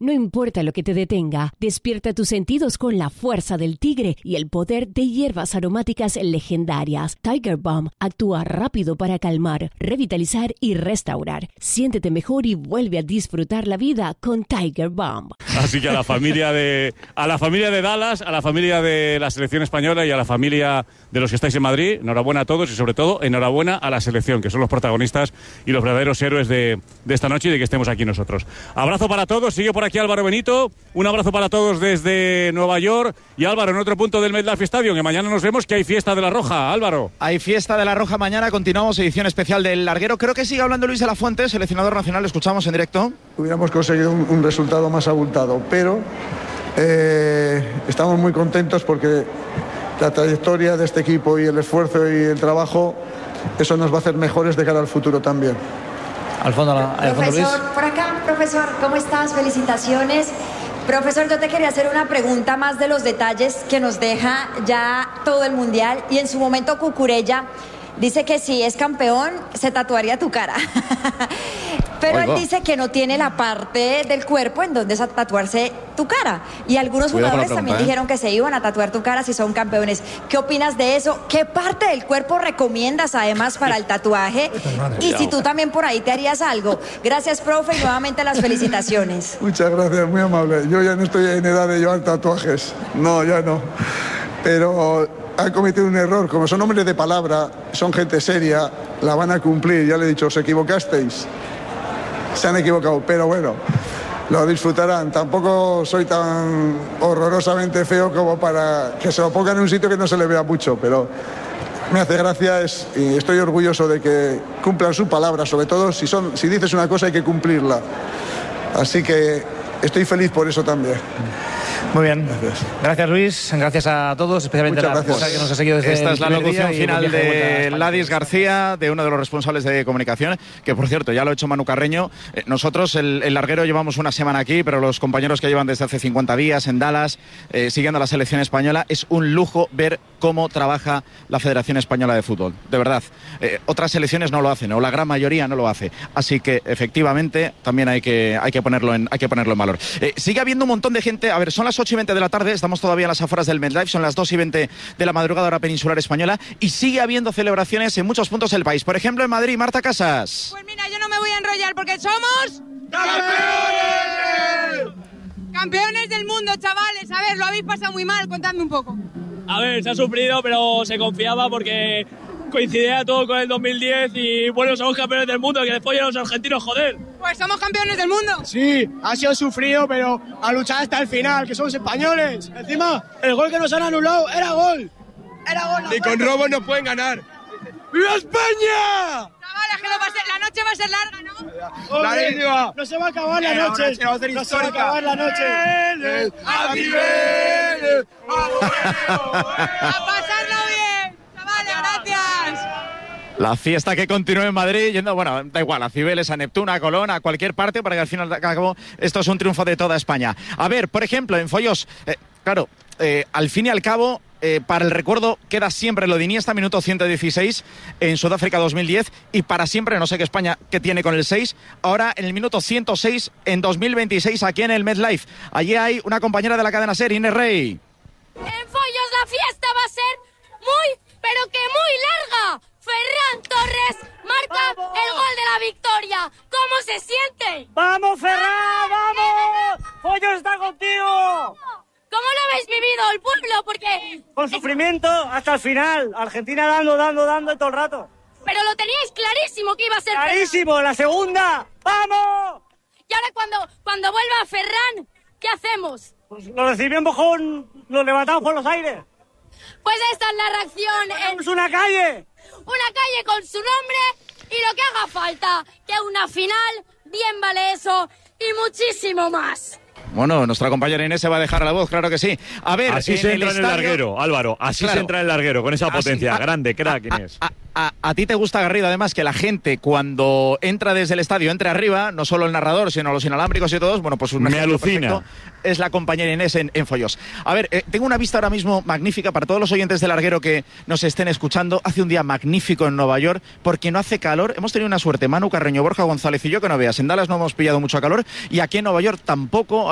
No importa lo que te detenga, despierta tus sentidos con la fuerza del tigre y el poder de hierbas aromáticas legendarias. Tiger Balm actúa rápido para calmar, revitalizar y restaurar. Siéntete mejor y vuelve a disfrutar la vida con Tiger Balm. Así que a la familia de Dallas, a la familia de la selección española y a la familia de los que estáis en Madrid, enhorabuena a todos y sobre todo enhorabuena a la selección, que son los protagonistas y los verdaderos héroes de esta noche y de que estemos aquí nosotros. Abrazo para todos, sigue por aquí Álvaro Benito, un abrazo para todos desde Nueva York y Álvaro en otro punto del MetLife Stadium, que mañana nos vemos que hay fiesta de la Roja. Álvaro. Hay fiesta de la Roja mañana, continuamos edición especial del larguero. Creo que sigue hablando Luis de la Fuente, seleccionador nacional, lo escuchamos en directo. Hubiéramos conseguido un resultado más abultado, pero estamos muy contentos porque la trayectoria de este equipo y el esfuerzo y el trabajo, eso nos va a hacer mejores de cara al futuro también. Al fondo profesor, Luis. por acá, profesor, ¿cómo estás? Felicitaciones. Profesor, yo te quería hacer una pregunta más de los detalles que nos deja ya todo el Mundial. Y en su momento Cucurella dice que si es campeón se tatuaría tu cara. Pero él dice que no tiene la parte del cuerpo en donde es a tatuarse tu cara. Y algunos jugadores también dijeron que se iban a tatuar tu cara si son campeones. ¿Qué opinas de eso? ¿Qué parte del cuerpo recomiendas además para el tatuaje? Y si tú también por ahí te harías algo. Gracias, profe, y nuevamente las felicitaciones. Muchas gracias, muy amable. Yo ya no estoy en edad de llevar tatuajes. No, ya no. Pero han cometido un error. Como son hombres de palabra, son gente seria, la van a cumplir. Ya le he dicho, os equivocasteis. Se han equivocado, pero bueno, lo disfrutarán. Tampoco soy tan horrorosamente feo como para que se lo pongan en un sitio que no se le vea mucho, pero me hace gracia y estoy orgulloso de que cumplan su palabra, sobre todo si dices una cosa hay que cumplirla. Así que estoy feliz por eso también. Muy bien, gracias Luis, gracias a todos, especialmente a la prensa que nos ha seguido desde Esta es la locución final de Ladis García, de uno de los responsables de comunicación, que por cierto ya lo ha hecho Manu Carreño. Nosotros, el larguero, llevamos una semana aquí, pero los compañeros que llevan desde hace 50 días en Dallas, siguiendo a la selección española, es un lujo ver cómo trabaja la Federación Española de Fútbol, de verdad. Otras selecciones no lo hacen, o la gran mayoría no lo hace, así que efectivamente también hay que ponerlo en valor. Sigue habiendo un montón de gente. A ver, son las 8:20 de la tarde, estamos todavía en las afueras del MetLife, son las 2:20 de la madrugada hora peninsular española, y sigue habiendo celebraciones en muchos puntos del país. Por ejemplo, en Madrid, Marta Casas. Pues mira, yo no me voy a enrollar porque somos... ¡Campeones! ¡Campeones del mundo, chavales! A ver, lo habéis pasado muy mal, contadme un poco. A ver, se ha sufrido, pero se confiaba porque coincidía todo con el 2010 y bueno, somos campeones del mundo, que después ya los argentinos, joder. Pues somos campeones del mundo. Sí, ha sido sufrido, pero a luchar hasta el final, que somos españoles. Encima, el gol que nos han anulado era gol. Era gol. Y con robos nos pueden ganar. ¡Viva España! Chavales, que la noche va a ser larga, ¿no? Clarísima. No se va a acabar la noche. No se va a acabar la noche. ¡A pasarlo bien! Chavales, gracias. La fiesta que continúa en Madrid, yendo, bueno, da igual, a Cibeles, a Neptuno, a Colón, a cualquier parte, para que al final de cabo esto es un triunfo de toda España. A ver, por ejemplo, en Foyos, claro, al fin y al cabo, para el recuerdo queda siempre lo de Iniesta, minuto 116 en Sudáfrica 2010, y para siempre, no sé qué España que tiene con el 6, ahora en el minuto 106 en 2026 aquí en el MetLife. Allí hay una compañera de la cadena SER, Inés Rey. En Foyos la fiesta va a ser muy, pero que muy larga. Ferran Torres marca el gol de la victoria. ¿Cómo se siente? ¡Vamos, Ferran! ¡Vamos! ¡Foyos está contigo! ¿Cómo lo habéis vivido el pueblo? Porque... Con sufrimiento hasta el final. Argentina dando todo el rato. Pero lo teníais clarísimo que iba a ser ¡clarísimo! Ferran. ¡La segunda! ¡Vamos! Y ahora cuando vuelva Ferran, ¿qué hacemos? Pues lo recibimos lo levantamos por los aires. Pues esta es la reacción. ¡Tenemos una calle! Una calle con su nombre y lo que haga falta, que una final, bien vale eso y muchísimo más. Bueno, nuestra compañera Inés se va a dejar la voz, claro que sí. A ver, así se entra en el larguero, Álvaro, así se entra en el larguero, con esa potencia, grande, crack, Inés. A ti te gusta, Garrido, además, que la gente cuando entra desde el estadio entre arriba, no solo el narrador, sino los inalámbricos y todos, bueno, pues me alucina. Es la compañera Inés en Foyos. A ver, tengo una vista ahora mismo magnífica para todos los oyentes del larguero que nos estén escuchando. Hace un día magnífico en Nueva York, porque no hace calor. Hemos tenido una suerte, Manu Carreño, Borja González y yo, que no veas. En Dallas no hemos pillado mucho calor y aquí en Nueva York tampoco.